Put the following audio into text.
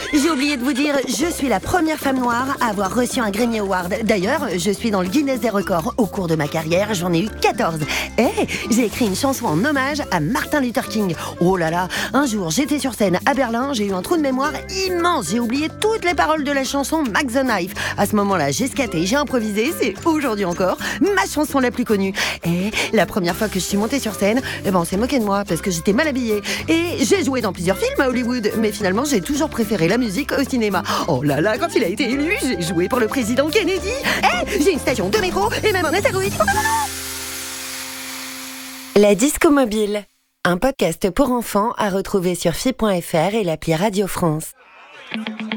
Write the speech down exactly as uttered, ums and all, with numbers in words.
j'ai oublié de vous dire, je suis la première femme noire à avoir reçu un Grammy Award. D'ailleurs, je suis dans le Guinness des records. Au cours de ma carrière, j'en ai eu quatorze. Et j'ai écrit une chanson en hommage à Martin Luther King. Oh là là, un jour, j'étais sur scène à Berlin, j'ai eu un trou de mémoire immense. J'ai oublié toutes les paroles de la chanson Max the Knife. À ce moment-là, j'ai scaté, j'ai improvisé. C'est aujourd'hui encore ma chanson la plus connue. Et la première fois que je suis montée sur scène, eh ben, on s'est moqué de moi parce que j'étais mal habillée. Et j'ai joué dans plusieurs films à Hollywood, mais finalement, j'ai toujours préféré la musique au cinéma. Oh là là, quand il a été élu, j'ai joué pour le président Kennedy. Et j'ai une station de métro et même un astéroïde. La Disco Mobile, un podcast pour enfants à retrouver sur fi point f r et l'appli Radio France.